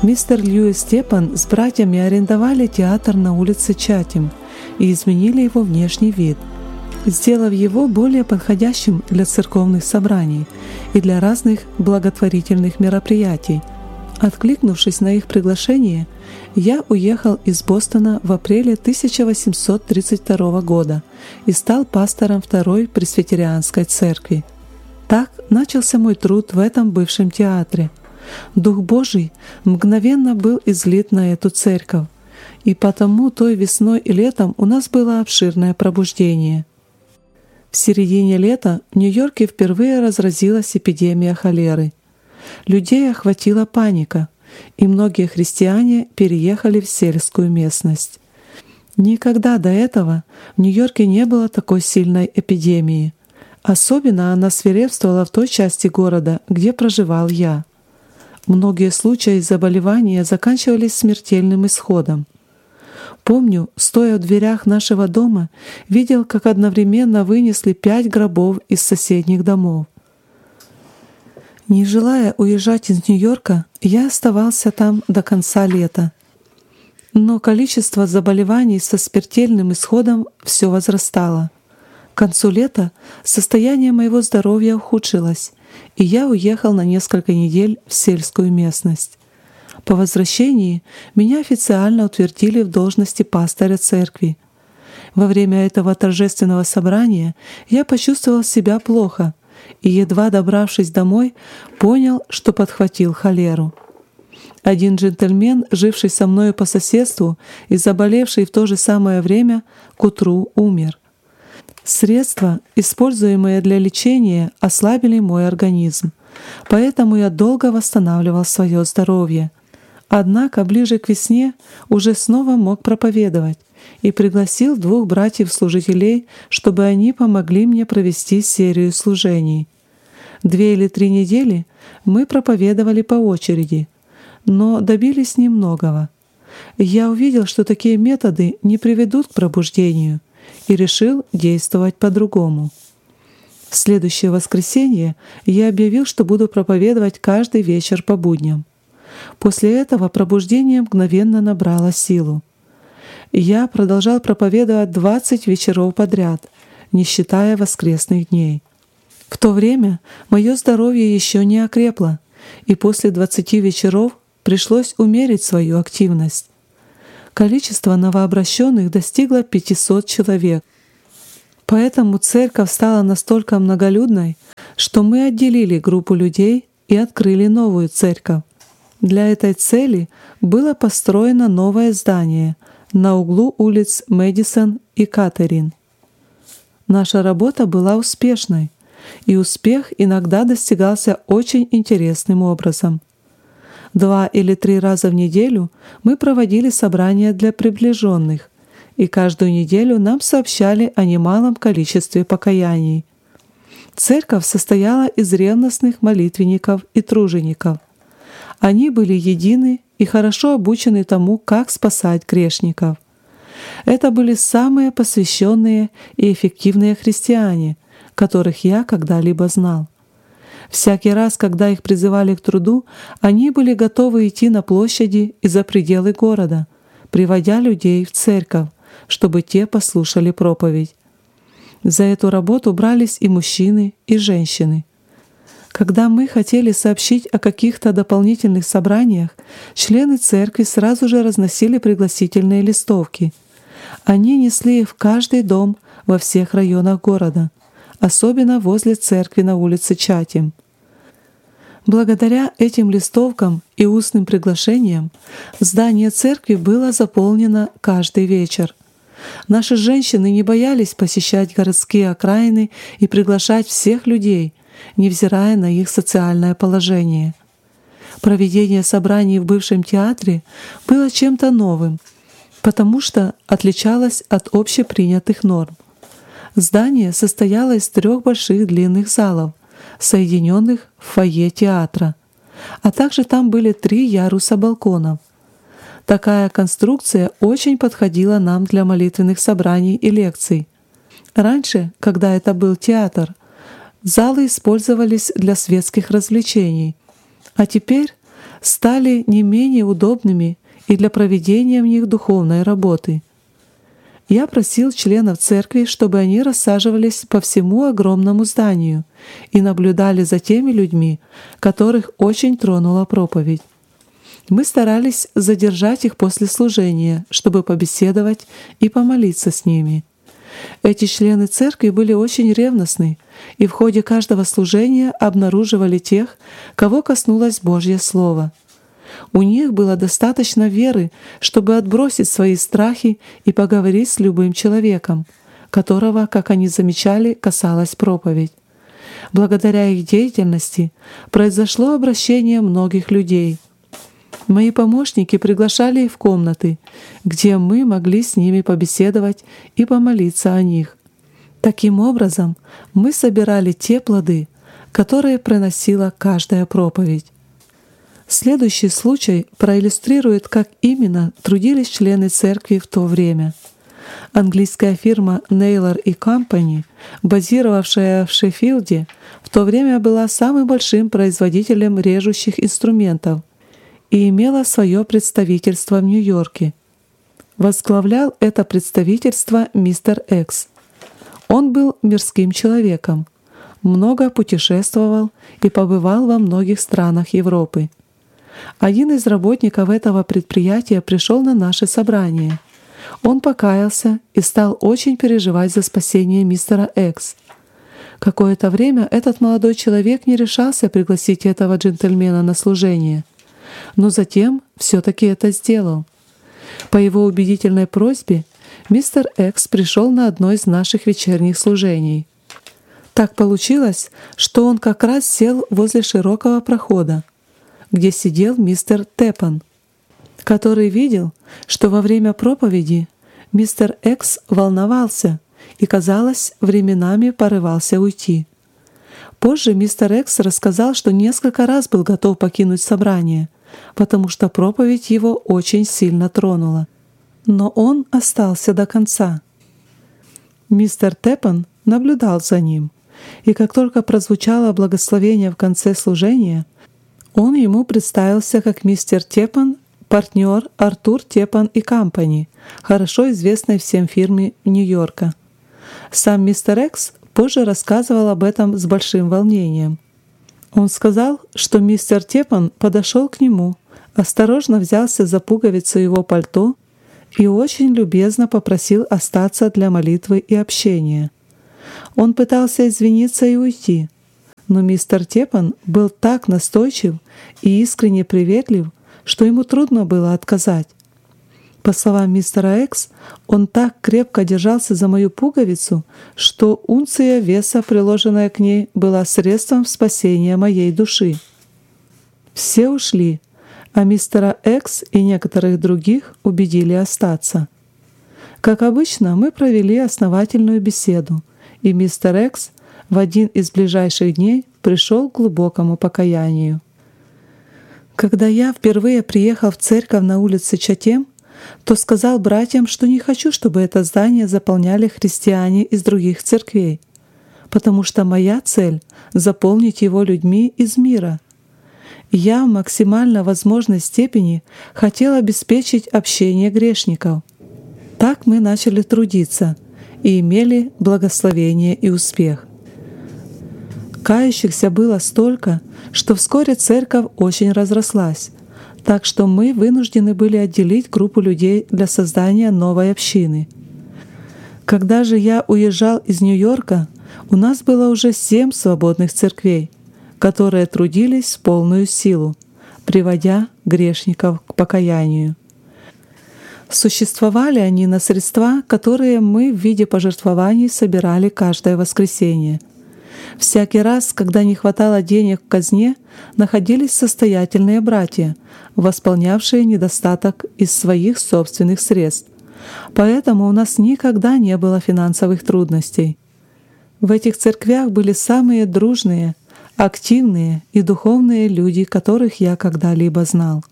Мистер Лью и Степан с братьями арендовали театр на улице Чатим и изменили его внешний вид, сделав его более подходящим для церковных собраний и для разных благотворительных мероприятий. Откликнувшись на их приглашение, я уехал из Бостона в апреле 1832 года и стал пастором Второй Пресвитерианской церкви. Так начался мой труд в этом бывшем театре. Дух Божий мгновенно был излит на эту церковь, и потому той весной и летом у нас было обширное пробуждение. В середине лета в Нью-Йорке впервые разразилась эпидемия холеры. Людей охватила паника, и многие христиане переехали в сельскую местность. Никогда до этого в Нью-Йорке не было такой сильной эпидемии. Особенно она свирепствовала в той части города, где проживал я. Многие случаи заболевания заканчивались смертельным исходом. Помню, стоя в дверях нашего дома, видел, как одновременно вынесли 5 гробов из соседних домов. Не желая уезжать из Нью-Йорка, я оставался там до конца лета. Но количество заболеваний со смертельным исходом все возрастало. К концу лета состояние моего здоровья ухудшилось, и я уехал на несколько недель в сельскую местность. По возвращении меня официально утвердили в должности пастыря церкви. Во время этого торжественного собрания я почувствовал себя плохо и, едва добравшись домой, понял, что подхватил холеру. Один джентльмен, живший со мною по соседству и заболевший в то же самое время, к утру умер. Средства, используемые для лечения, ослабили мой организм, поэтому я долго восстанавливал свое здоровье. Однако ближе к весне уже снова мог проповедовать и пригласил 2 братьев-служителей, чтобы они помогли мне провести серию служений. 2 или 3 недели мы проповедовали по очереди, но добились немногого. Я увидел, что такие методы не приведут к пробуждению, и решил действовать по-другому. В следующее воскресенье я объявил, что буду проповедовать каждый вечер по будням. После этого пробуждение мгновенно набрало силу. Я продолжал проповедовать 20 вечеров подряд, не считая воскресных дней. В то время мое здоровье еще не окрепло, и после 20 вечеров пришлось умерить свою активность. Количество новообращенных достигло 500 человек. Поэтому церковь стала настолько многолюдной, что мы отделили группу людей и открыли новую церковь. Для этой цели было построено новое здание на углу улиц Мэдисон и Катерин. Наша работа была успешной, и успех иногда достигался очень интересным образом. 2 или 3 раза в неделю мы проводили собрания для приближенных, и каждую неделю нам сообщали о немалом количестве покаяний. Церковь состояла из ревностных молитвенников и тружеников. Они были едины и хорошо обучены тому, как спасать грешников. Это были самые посвященные и эффективные христиане, которых я когда-либо знал. Всякий раз, когда их призывали к труду, они были готовы идти на площади и за пределы города, приводя людей в церковь, чтобы те послушали проповедь. За эту работу брались и мужчины, и женщины. Когда мы хотели сообщить о каких-то дополнительных собраниях, члены церкви сразу же разносили пригласительные листовки. Они несли их в каждый дом во всех районах города, особенно возле церкви на улице Чатим. Благодаря этим листовкам и устным приглашениям здание церкви было заполнено каждый вечер. Наши женщины не боялись посещать городские окраины и приглашать всех людей, невзирая на их социальное положение. Проведение собраний в бывшем театре было чем-то новым, потому что отличалось от общепринятых норм. Здание состояло из 3 больших длинных залов, соединенных в фойе театра, а также там были 3 яруса балконов. Такая конструкция очень подходила нам для молитвенных собраний и лекций. Раньше, когда это был театр, залы использовались для светских развлечений, а теперь стали не менее удобными и для проведения в них духовной работы. Я просил членов церкви, чтобы они рассаживались по всему огромному зданию и наблюдали за теми людьми, которых очень тронула проповедь. Мы старались задержать их после служения, чтобы побеседовать и помолиться с ними. Эти члены церкви были очень ревностны и в ходе каждого служения обнаруживали тех, кого коснулось Божье Слово. У них было достаточно веры, чтобы отбросить свои страхи и поговорить с любым человеком, которого, как они замечали, касалась проповедь. Благодаря их деятельности произошло обращение многих людей. Мои помощники приглашали их в комнаты, где мы могли с ними побеседовать и помолиться о них. Таким образом, мы собирали те плоды, которые приносила каждая проповедь. Следующий случай проиллюстрирует, как именно трудились члены церкви в то время. Английская фирма Naylor & Company, базировавшая в Шеффилде, в то время была самым большим производителем режущих инструментов и имела свое представительство в Нью-Йорке. Возглавлял это представительство мистер Экс. Он был мирским человеком, много путешествовал и побывал во многих странах Европы. Один из работников этого предприятия пришел на наше собрание. Он покаялся и стал очень переживать за спасение мистера Экс. Какое-то время этот молодой человек не решался пригласить этого джентльмена на служение, но затем все-таки это сделал. По его убедительной просьбе мистер Экс пришел на одно из наших вечерних служений. Так получилось, что он как раз сел возле широкого прохода, где сидел мистер Теппан, который видел, что во время проповеди мистер Экс волновался и, казалось, временами порывался уйти. Позже мистер Экс рассказал, что несколько раз был готов покинуть собрание, потому что проповедь его очень сильно тронула. Но он остался до конца. Мистер Теппан наблюдал за ним, и как только прозвучало благословение в конце служения, он ему представился как мистер Теппан, партнер Артур Теппан и Компани, хорошо известной всем фирме Нью-Йорка. Сам мистер Экс позже рассказывал об этом с большим волнением. Он сказал, что мистер Теппан подошел к нему, осторожно взялся за пуговицу его пальто и очень любезно попросил остаться для молитвы и общения. Он пытался извиниться и уйти, но мистер Теппан был так настойчив и искренне приветлив, что ему трудно было отказать. По словам мистера Экс, он так крепко держался за мою пуговицу, что унция веса, приложенная к ней, была средством спасения моей души. Все ушли, а мистера Экс и некоторых других убедили остаться. Как обычно, мы провели основательную беседу, и мистер Экс в один из ближайших дней пришел к глубокому покаянию. Когда я впервые приехал в церковь на улице Чатем, то сказал братьям, что не хочу, чтобы это здание заполняли христиане из других церквей, потому что моя цель — заполнить его людьми из мира. Я в максимально возможной степени хотел обеспечить общение грешников. Так мы начали трудиться и имели благословение и успех. Кающихся было столько, что вскоре церковь очень разрослась, так что мы вынуждены были отделить группу людей для создания новой общины. Когда же я уезжал из Нью-Йорка, у нас было уже 7 свободных церквей, которые трудились в полную силу, приводя грешников к покаянию. Существовали они на средства, которые мы в виде пожертвований собирали каждое воскресенье. Всякий раз, когда не хватало денег в казне, находились состоятельные братья, восполнявшие недостаток из своих собственных средств. Поэтому у нас никогда не было финансовых трудностей. В этих церквях были самые дружные, активные и духовные люди, которых я когда-либо знал.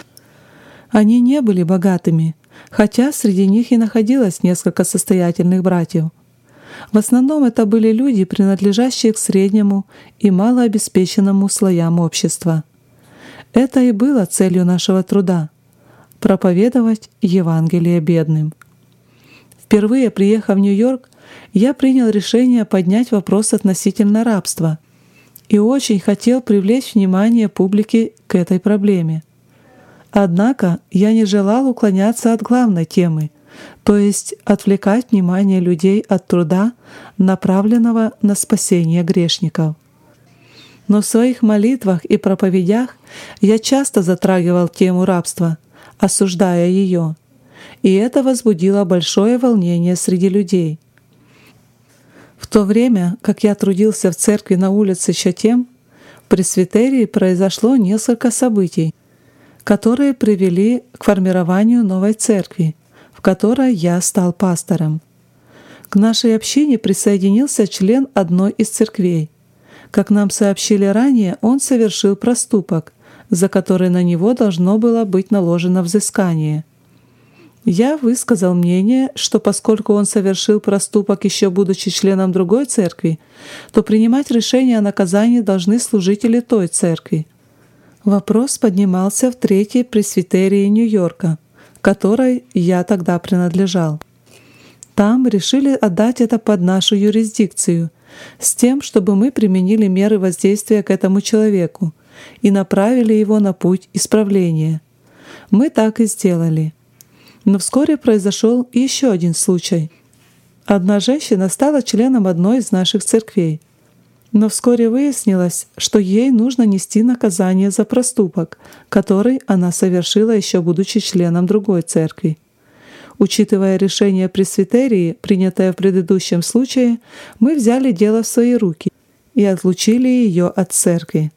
Они не были богатыми, хотя среди них и находилось несколько состоятельных братьев. В основном это были люди, принадлежащие к среднему и малообеспеченному слоям общества. Это и было целью нашего труда — проповедовать Евангелие бедным. Впервые приехав в Нью-Йорк, я принял решение поднять вопрос относительно рабства и очень хотел привлечь внимание публики к этой проблеме. Однако я не желал уклоняться от главной темы, то есть отвлекать внимание людей от труда, направленного на спасение грешников. Но в своих молитвах и проповедях я часто затрагивал тему рабства, осуждая ее, и это возбудило большое волнение среди людей. В то время, как я трудился в церкви на улице Чатем, в пресвитерии произошло несколько событий, которые привели к формированию новой церкви, в которой я стал пастором. К нашей общине присоединился член одной из церквей. Как нам сообщили ранее, он совершил проступок, за который на него должно было быть наложено взыскание. Я высказал мнение, что поскольку он совершил проступок еще будучи членом другой церкви, то принимать решение о наказании должны служители той церкви. Вопрос поднимался в Третьей пресвитерии Нью-Йорка, которой я тогда принадлежал. Там решили отдать это под нашу юрисдикцию, с тем, чтобы мы применили меры воздействия к этому человеку и направили его на путь исправления. Мы так и сделали. Но вскоре произошел еще один случай. Одна женщина стала членом одной из наших церквей. Но вскоре выяснилось, что ей нужно нести наказание за проступок, который она совершила еще будучи членом другой церкви. Учитывая решение пресвитерии, принятое в предыдущем случае, мы взяли дело в свои руки и отлучили ее от церкви.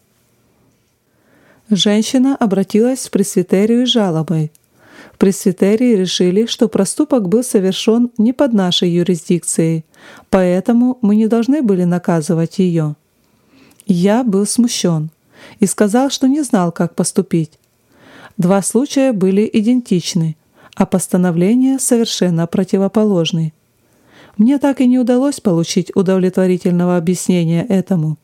Женщина обратилась в пресвитерию с жалобой. В пресвитерии решили, что проступок был совершен не под нашей юрисдикцией, поэтому мы не должны были наказывать ее. Я был смущен и сказал, что не знал, как поступить. Два случая были идентичны, а постановления совершенно противоположны. Мне так и не удалось получить удовлетворительного объяснения этому.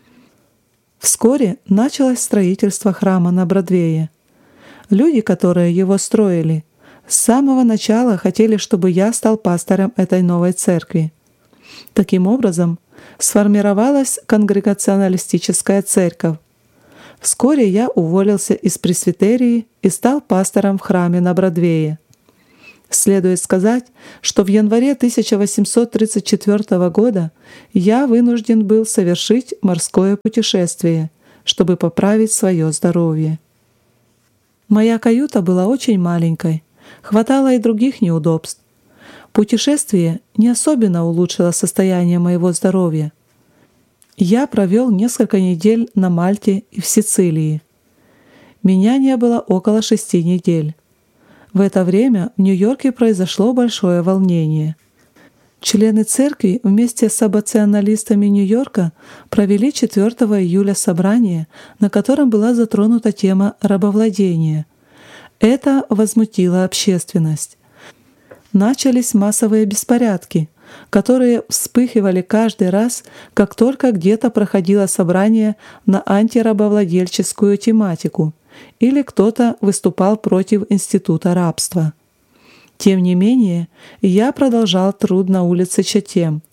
Вскоре началось строительство храма на Бродвее. Люди, которые его строили, с самого начала хотели, чтобы я стал пастором этой новой церкви. Таким образом, сформировалась конгрегационалистическая церковь. Вскоре я уволился из пресвитерии и стал пастором в храме на Бродвее. Следует сказать, что в январе 1834 года я вынужден был совершить морское путешествие, чтобы поправить свое здоровье. Моя каюта была очень маленькой, хватало и других неудобств. Путешествие не особенно улучшило состояние моего здоровья. Я провел несколько недель на Мальте и в Сицилии. Меня не было около 6 недель. В это время в Нью-Йорке произошло большое волнение. Члены церкви вместе с аббационалистами Нью-Йорка провели 4 июля собрание, на котором была затронута тема рабовладения. Это возмутило общественность. Начались массовые беспорядки, которые вспыхивали каждый раз, как только где-то проходило собрание на антирабовладельческую тематику или кто-то выступал против института рабства. Тем не менее, я продолжал труд на улице Чатем.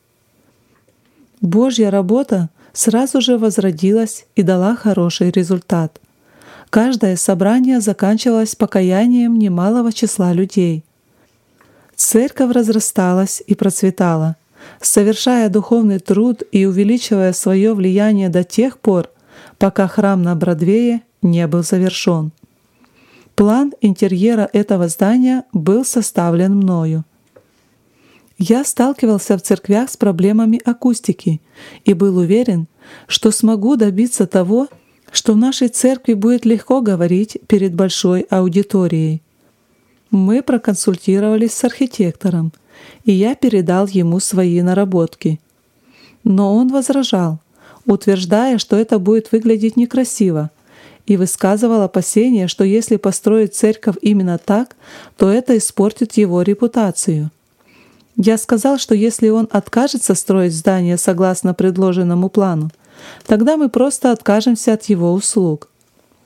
Божья работа сразу же возродилась и дала хороший результат. Каждое собрание заканчивалось покаянием немалого числа людей. Церковь разрасталась и процветала, совершая духовный труд и увеличивая свое влияние до тех пор, пока храм на Бродвее не был завершен. План интерьера этого здания был составлен мною. Я сталкивался в церквях с проблемами акустики и был уверен, что смогу добиться того, что в нашей церкви будет легко говорить перед большой аудиторией. Мы проконсультировались с архитектором, и я передал ему свои наработки. Но он возражал, утверждая, что это будет выглядеть некрасиво, и высказывал опасения, что если построить церковь именно так, то это испортит его репутацию. Я сказал, что если он откажется строить здание согласно предложенному плану, тогда мы просто откажемся от его услуг.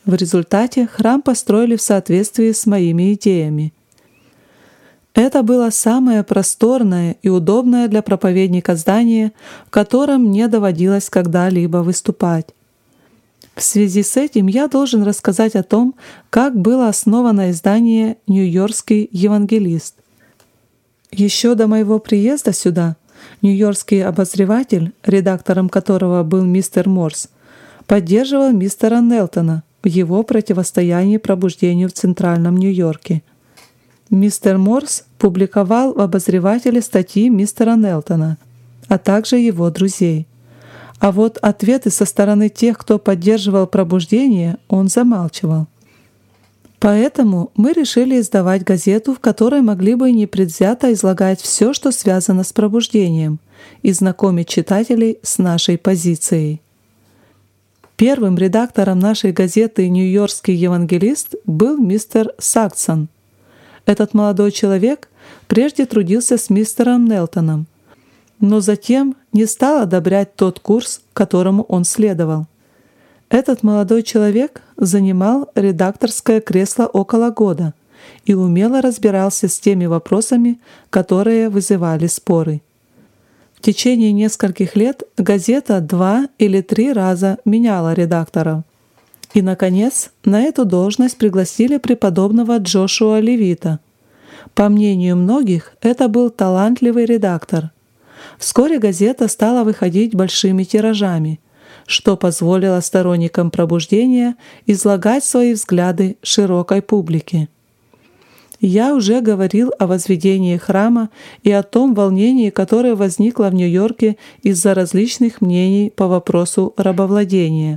В результате храм построили в соответствии с моими идеями. Это было самое просторное и удобное для проповедника здание, в котором мне доводилось когда-либо выступать. В связи с этим я должен рассказать о том, как было основано издание «Нью-Йоркский евангелист». Еще до моего приезда сюда нью-йоркский обозреватель, редактором которого был мистер Морс, поддерживал мистера Нелтона в его противостоянии пробуждению в Центральном Нью-Йорке. Мистер Морс публиковал в обозревателе статьи мистера Нелтона, а также его друзей. А вот ответы со стороны тех, кто поддерживал пробуждение, он замалчивал. Поэтому мы решили издавать газету, в которой могли бы непредвзято излагать все, что связано с пробуждением, и знакомить читателей с нашей позицией. Первым редактором нашей газеты «Нью-Йоркский евангелист» был мистер Саксон. Этот молодой человек прежде трудился с мистером Нелтоном, но затем не стал одобрять тот курс, которому он следовал. Этот молодой человек занимал редакторское кресло около года и умело разбирался с теми вопросами, которые вызывали споры. В течение нескольких лет газета 2 или 3 раза меняла редакторов. И, наконец, на эту должность пригласили преподобного Джошуа Левита. По мнению многих, это был талантливый редактор. Вскоре газета стала выходить большими тиражами, что позволило сторонникам пробуждения излагать свои взгляды широкой публике. Я уже говорил о возведении храма и о том волнении, которое возникло в Нью-Йорке из-за различных мнений по вопросу рабовладения.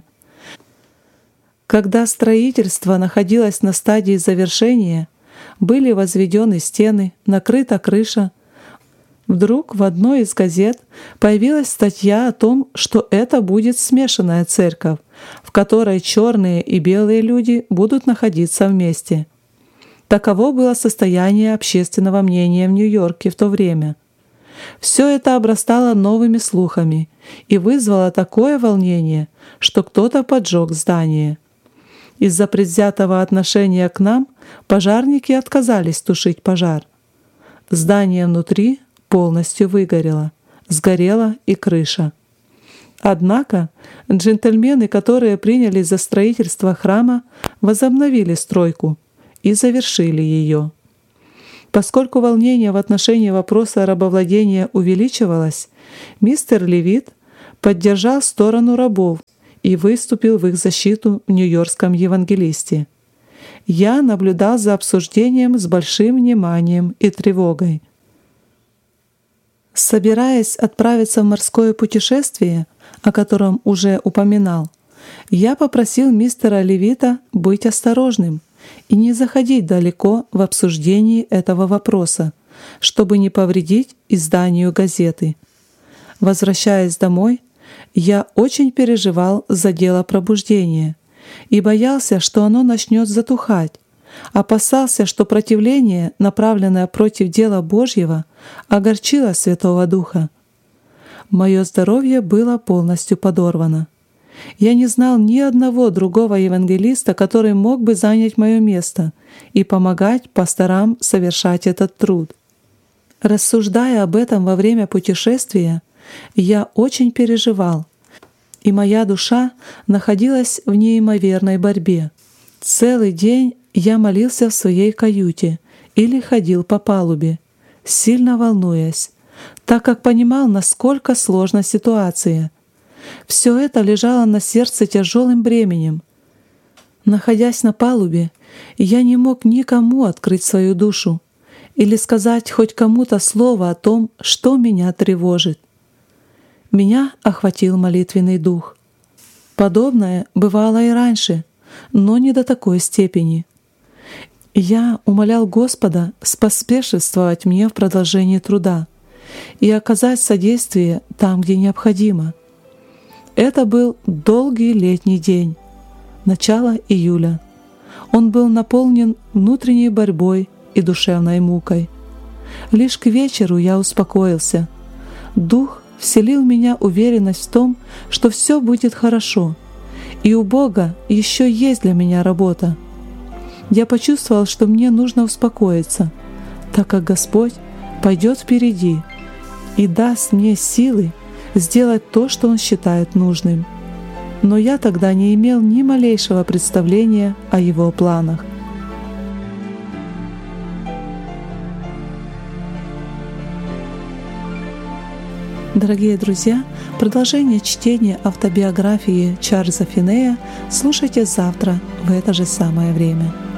Когда строительство находилось на стадии завершения, были возведены стены, накрыта крыша, вдруг в одной из газет появилась статья о том, что это будет смешанная церковь, в которой черные и белые люди будут находиться вместе. Таково было состояние общественного мнения в Нью-Йорке в то время. Все это обрастало новыми слухами и вызвало такое волнение, что кто-то поджег здание. Из-за предвзятого отношения к нам пожарники отказались тушить пожар. Здание внутри полностью выгорело, сгорела и крыша. Однако джентльмены, которые принялись за строительство храма, возобновили стройку и завершили ее. Поскольку волнение в отношении вопроса рабовладения увеличивалось, мистер Левит поддержал сторону рабов и выступил в их защиту в Нью-Йоркском евангелисте. Я наблюдал за обсуждением с большим вниманием и тревогой. Собираясь отправиться в морское путешествие, о котором уже упоминал, я попросил мистера Левита быть осторожным и не заходить далеко в обсуждении этого вопроса, чтобы не повредить изданию газеты. Возвращаясь домой, я очень переживал за дело пробуждения и боялся, что оно начнет затухать, опасался, что противление, направленное против дела Божьего, огорчило Святого Духа. Мое здоровье было полностью подорвано. Я не знал ни одного другого евангелиста, который мог бы занять мое место и помогать пасторам совершать этот труд. Рассуждая об этом во время путешествия, я очень переживал, и моя душа находилась в неимоверной борьбе. Целый день я молился в своей каюте или ходил по палубе, сильно волнуясь, так как понимал, насколько сложна ситуация. Все это лежало на сердце тяжелым бременем. Находясь на палубе, я не мог никому открыть свою душу или сказать хоть кому-то слово о том, что меня тревожит. Меня охватил молитвенный дух. Подобное бывало и раньше, но не до такой степени. Я умолял Господа споспешествовать мне в продолжении труда и оказать содействие там, где необходимо. Это был долгий летний день, начало июля. Он был наполнен внутренней борьбой и душевной мукой. Лишь к вечеру я успокоился. Дух вселил в меня уверенность в том, что все будет хорошо, И у Бога еще есть для меня работа. Я почувствовал, что мне нужно успокоиться, так как Господь пойдет впереди и даст мне силы сделать то, что Он считает нужным. Но я тогда не имел ни малейшего представления о Его планах. Дорогие друзья, продолжение чтения автобиографии Чарльза Финея слушайте завтра в это же самое время.